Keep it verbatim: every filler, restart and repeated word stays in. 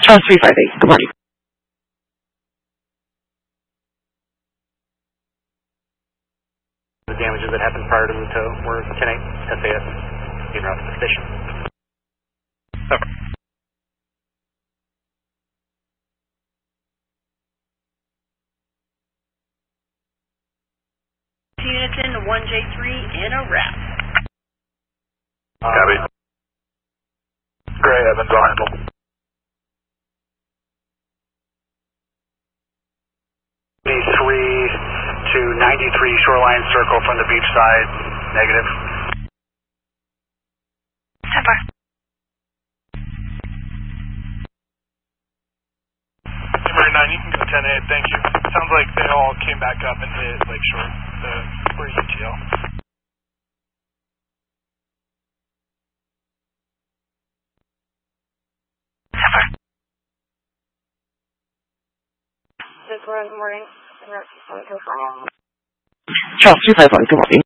Charles three five eight, good morning. The damages that happened prior to the tow were ten eight S A S en route to the station. Over. Units into one J three in a wrap. Copy. Gray Evans, I'll handle. three to ninety-three Shoreline Circle from the beach side, negative. ten four. nine, you can go ten eight, thank you. Sounds like they all came back up and hit Lakeshore, the for U T L. Good morning. Charles three five one, good morning.